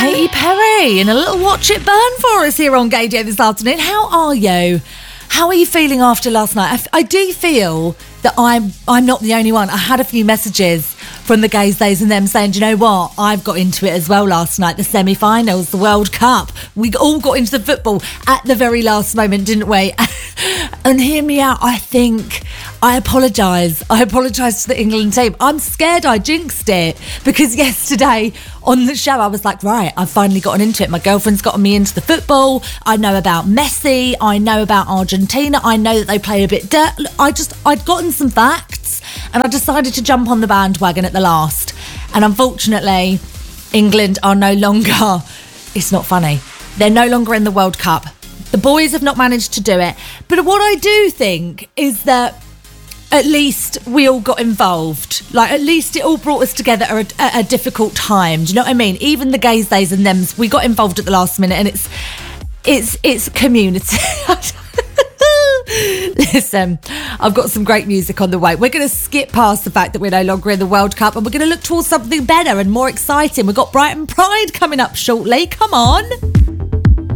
Katy Perry and a little Watch It Burn for us here on Gaydio this afternoon. How are you? How are you feeling after last night? I do feel that I'm not the only one. I had a few messages from the Gays Days and them saying, do you know what? I've got into it as well last night. The semi-finals, the World Cup. We all got into the football at the very last moment, didn't we? And hear me out. I think I apologise. I apologise to the England team. I'm scared I jinxed it because yesterday on the show I was like, right, I've finally gotten into it. My girlfriend's gotten me into the football. I know about Messi. I know about Argentina. I know that they play a bit dirt. I'd gotten some facts and I decided to jump on the bandwagon at the last. And unfortunately, England are no longer, it's not funny, they're no longer in the World Cup. The boys have not managed to do it. But what I do think is that at least we all got involved. Like, at least it all brought us together at a difficult time. Do you know what I mean? Even the Gays Days and thems, we got involved at the last minute, and it's community. Listen, I've got some great music on the way. We're going to skip past the fact that we're no longer in the World Cup, and we're going to look towards something better and more exciting. We've got Brighton Pride coming up shortly. Come on.